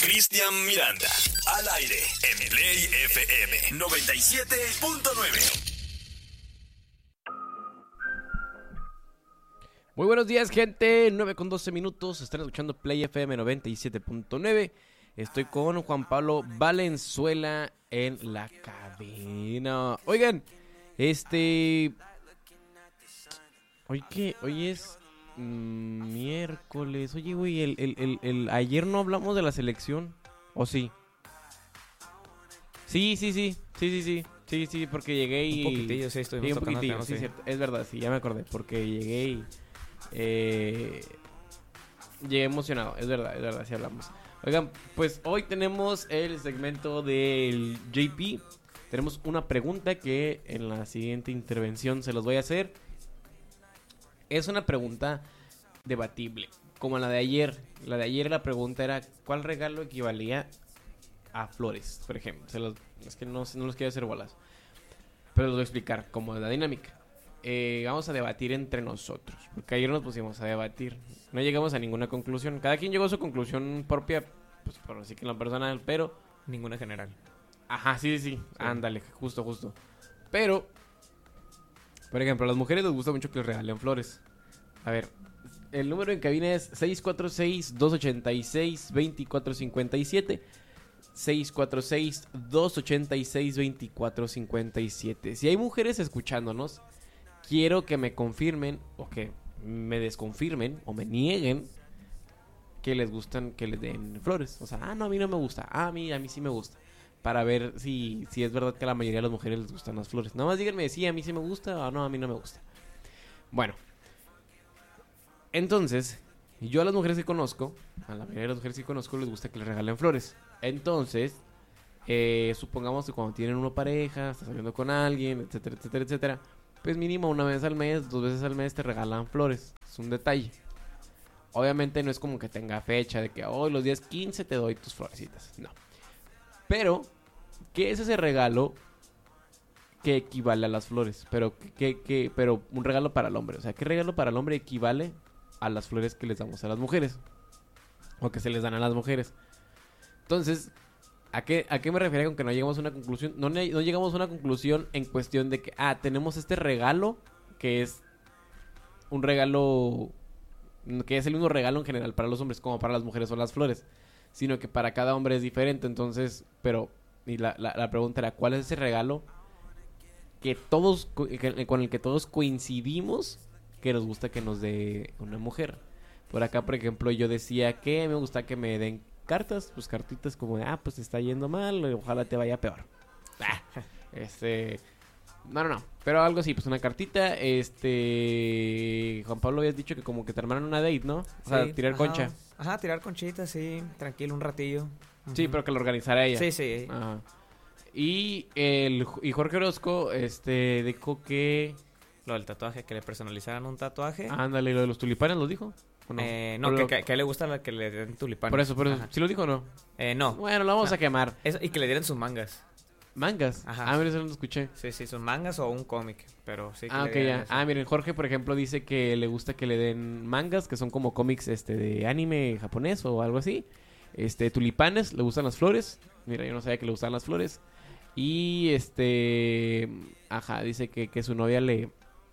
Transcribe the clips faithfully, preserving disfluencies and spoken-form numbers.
Cristian Miranda, al aire en Play F M noventa y siete punto nueve. Muy buenos días, gente. nueve con doce minutos. Están escuchando Play F M noventa y siete punto nueve. Estoy con Juan Pablo Valenzuela en la cabina. Oigan, este... Hoy qué, hoy es mmm, miércoles. Oye, güey, el, el, el, el, ayer no hablamos de la selección. ¿O sí? Sí, sí, sí. Sí, sí, sí. Sí, sí, porque llegué y... Un poquitillo, sí, estuvimos sí, un tocando poquitillo, temas, sí, sí. cierto. Es verdad, sí, ya me acordé. Porque llegué y... Eh, llegué emocionado, es verdad, es verdad, sí hablamos. Oigan, pues hoy tenemos el segmento del J P. Tenemos una pregunta que en la siguiente intervención se los voy a hacer. Es una pregunta debatible, como la de ayer. La de ayer la pregunta era ¿cuál regalo equivalía a flores? Por ejemplo, se los, es que no, no los quiero hacer bolas, pero los voy a explicar como la dinámica. Eh, vamos a debatir entre nosotros, porque ayer nos pusimos a debatir, no llegamos a ninguna conclusión, cada quien llegó a su conclusión propia, pues por así que en lo personal, pero ninguna general. Ajá, sí, sí, sí, ándale, justo, justo. Pero, por ejemplo, a las mujeres les gusta mucho que les regalen flores. A ver, el número en cabina es seis cuatro seis, dos ocho seis, dos cuatro cinco siete. seis cuatro seis, dos ocho seis, dos cuatro cinco siete. Si hay mujeres escuchándonos, quiero que me confirmen o que me desconfirmen o me nieguen que les gustan que les den flores. O sea, ah, no, a mí no me gusta. Ah, a mí, a mí sí me gusta. Para ver si, si es verdad que a la mayoría de las mujeres les gustan las flores. Nada más díganme si sí, a mí sí me gusta o no, a mí no me gusta. Bueno. Entonces, yo a las mujeres que conozco, a la mayoría de las mujeres que conozco les gusta que les regalen flores. Entonces, eh, supongamos que cuando tienen una pareja, está saliendo con alguien, etcétera, etcétera, etcétera, pues mínimo una vez al mes, dos veces al mes te regalan flores. Es un detalle. Obviamente no es como que tenga fecha de que hoy los días quince te doy tus florecitas. No. Pero, ¿qué es ese regalo que equivale a las flores? Pero, ¿qué, qué, pero un regalo para el hombre. O sea, ¿qué regalo para el hombre equivale a las flores que les damos a las mujeres? O que se les dan a las mujeres. Entonces, ¿a qué, a qué me refería con que no llegamos a una conclusión? No, no llegamos a una conclusión en cuestión de que, ah, tenemos este regalo que es un regalo, que es el mismo regalo en general para los hombres como para las mujeres o las flores, sino que para cada hombre es diferente. Entonces, pero, y la, la, la pregunta era, ¿cuál es ese regalo que todos, que, con el que todos coincidimos que nos gusta que nos dé una mujer? Por acá, por ejemplo, yo decía que me gusta que me den cartas, pues cartitas como de, ah, pues te está yendo mal, ojalá te vaya peor. Ah, este, no, no, no, pero algo así, pues una cartita, este, Juan Pablo habías dicho que como que te armaron una date, ¿no? O sea, sí, tirar ajá, concha. Ajá, tirar conchita, sí, tranquilo, un ratillo. Uh-huh. Sí, pero que lo organizara ella. Sí, sí. Ajá. Y el y Jorge Orozco, este, dijo que... Lo del tatuaje, que le personalizaran un tatuaje. Ándale, lo de los tulipanes, ¿lo dijo? ¿O no? Eh, no, que, lo... que, que le gusta la que le den tulipanes. Por eso, por eso. ¿Sí lo dijo o no? Eh, no. Bueno, lo vamos no. a quemar. Eso, y que le dieran sus mangas. ¿Mangas? Ajá. Ah, mira, eso no lo escuché. Sí, sí, son mangas o un cómic, pero sí que Ah, le ok, ya. eso. Ah, miren, Jorge, por ejemplo, dice que le gusta que le den mangas, que son como cómics este de anime japonés o algo así. Este, tulipanes, le gustan las flores. Mira, yo no sabía que le gustaban las flores. Y este... Ajá, dice que, que su novia le...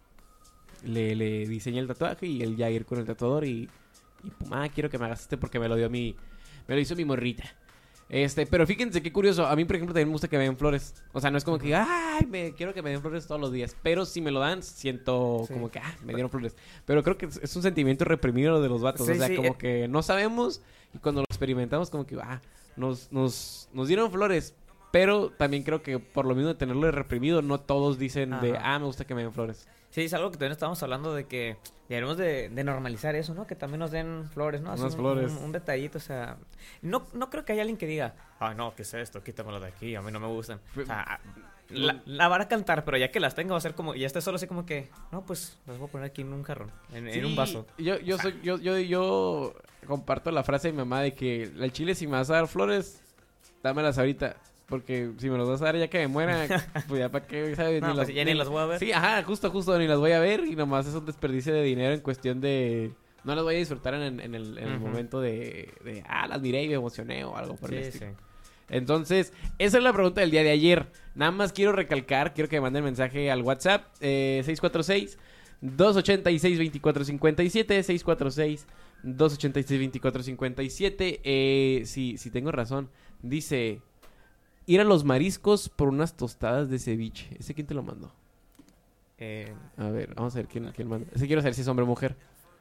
Le, le diseña el tatuaje y él ya ir con el tatuador y... Y pum, ah, quiero que me hagas este porque me lo dio mi... Me lo hizo mi morrita. Este, pero fíjense qué curioso. A mí, por ejemplo, también me gusta que me den flores. O sea, no es como que, ay, me, quiero que me den flores todos los días. Pero si me lo dan, siento sí. como que, ah, me dieron flores. Pero creo que es un sentimiento reprimido de los vatos. Sí, o sea, sí, como eh. que no sabemos. Y cuando lo experimentamos, como que, ah, nos, nos, nos dieron flores. Pero también creo que por lo mismo de tenerlo reprimido, no todos dicen Ajá. de, ah, me gusta que me den flores. Sí, es algo que también estábamos hablando de que deberíamos de, de normalizar eso, ¿no? Que también nos den flores, ¿no? Unas un, flores. Un, un detallito, o sea... No, no creo que haya alguien que diga, ah, no, ¿qué es esto? Quítamelo de aquí, a mí no me gustan. O sea, la, la van a cantar, pero ya que las tenga va a ser como... Ya esté solo así como que, no, pues las voy a poner aquí en un jarrón, en, sí, en un vaso. Yo, yo, soy, yo, yo, yo comparto la frase de mi mamá de que el chile si me vas a dar flores, dámelas ahorita. Porque si me los vas a dar ya que me muera, pues ya para qué, ¿sabes? No, ni pues las, ya ni las voy a ver. Sí, ajá, justo, justo, ni las voy a ver. Y nomás es un desperdicio de dinero en cuestión de... no las voy a disfrutar en, en el, en el Ujú. momento de, de, ah, las miré y me emocioné o algo por el Sí, estilo. sí. Entonces, esa es la pregunta del día de ayer. Nada más quiero recalcar, quiero que me manden mensaje al WhatsApp, eh, seis cuatro seis, dos ocho seis, dos cuatro cinco siete, seis cuatro seis, dos ocho seis, dos cuatro cinco siete. Eh, si, si tengo razón, dice, ir a los mariscos por unas tostadas de ceviche. ¿Ese quién te lo mandó? Eh, A ver, vamos a ver quién, quién manda. Ese quiero saber si es hombre o mujer.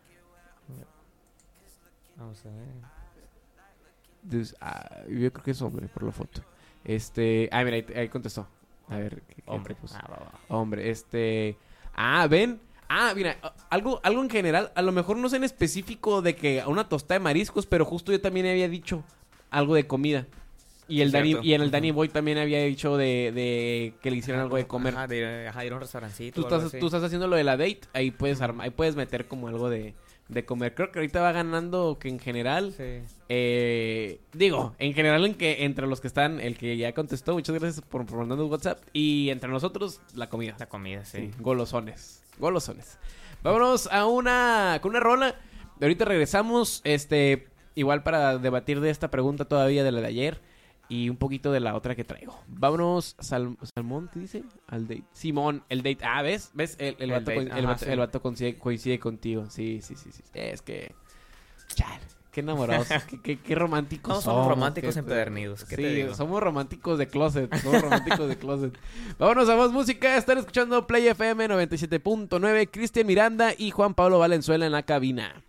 vamos a ver. Entonces, ah, yo creo que es hombre por la foto. Este, ah, mira, ahí, ahí contestó. A ver, ¿qué, qué Hombre. te puso? Ah, va, va. Hombre, este, ah, ven. Ah, mira, a- algo, algo en general, a lo mejor no sé en específico de que una tostada de mariscos, pero justo yo también había dicho algo de comida. Y el Sí, Danny, cierto. y en el Ujú. Danny Boy también había dicho de, de que le hicieran algo de comer. Ajá, de, ir- ajá, ir a un restaurancito. Tú o algo estás, así. tú estás haciendo lo de la date, ahí puedes armar, ahí puedes meter como algo de, de comer. Creo que ahorita va ganando que en general, Sí. eh, digo, en general en que entre los que están, el que ya contestó, muchas gracias por, por mandarnos WhatsApp, y entre nosotros, la comida. La comida, sí. Sí, golosones, golosones. Vámonos a una, con una rola. Ahorita regresamos, este, igual para debatir de esta pregunta todavía de la de ayer y un poquito de la otra que traigo. Vámonos, Sal- Salmón, ¿qué dice? Al date. Simón, el date. Ah, ¿ves? ¿Ves? El, el El vato, date, con- el ajá, vato- sí. el vato coincide, coincide contigo. Sí, sí, sí, sí. Es que, chale, qué enamorados, qué, qué, qué románticos No, somos románticos qué- empedernidos, ¿qué sí, te digo? somos románticos de closet, somos románticos de closet. Vámonos a más música, están escuchando Play F M noventa y siete punto nueve, Cristian Miranda y Juan Pablo Valenzuela en la cabina.